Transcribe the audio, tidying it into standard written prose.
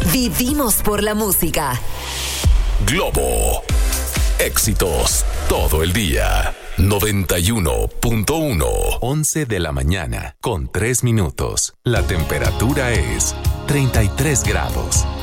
Vivimos por la música. Globo. Éxitos todo el día. 91.1. 11 de la mañana con 3 minutos. La temperatura es 33 grados.